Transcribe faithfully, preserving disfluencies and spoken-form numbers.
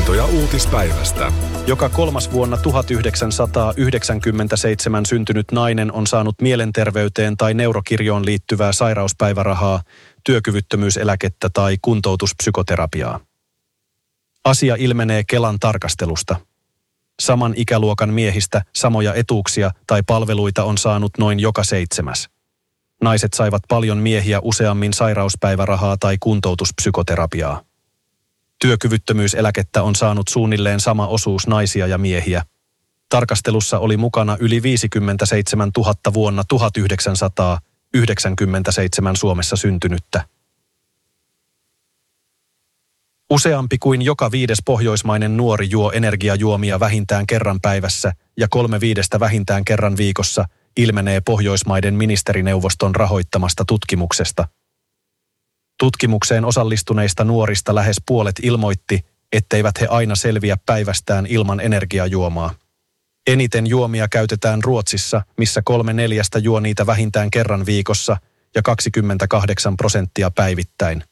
Havaintoja uutispäivästä. Joka kolmas vuonna tuhatyhdeksänsataayhdeksänkymmentäseitsemän syntynyt nainen on saanut mielenterveyteen tai neurokirjoon liittyvää sairauspäivärahaa, työkyvyttömyyseläkettä tai kuntoutuspsykoterapiaa. Asia ilmenee Kelan tarkastelusta. Saman ikäluokan miehistä samoja etuuksia tai palveluita on saanut noin joka seitsemäs. Naiset saivat paljon miehiä useammin sairauspäivärahaa tai kuntoutuspsykoterapiaa. Työkyvyttömyyseläkettä on saanut suunnilleen sama osuus naisia ja miehiä. Tarkastelussa oli mukana yli viisikymmentäseitsemäntuhatta vuonna tuhatyhdeksänsataayhdeksänkymmentäseitsemän Suomessa syntynyttä. Useampi kuin joka viides pohjoismainen nuori juo energiajuomia vähintään kerran päivässä ja kolme viidestä vähintään kerran viikossa, ilmenee Pohjoismaiden ministerineuvoston rahoittamasta tutkimuksesta. Tutkimukseen osallistuneista nuorista lähes puolet ilmoitti, etteivät he aina selviä päivästään ilman energiajuomaa. Eniten juomia käytetään Ruotsissa, missä kolme neljästä juo niitä vähintään kerran viikossa ja kaksikymmentäkahdeksan prosenttia päivittäin.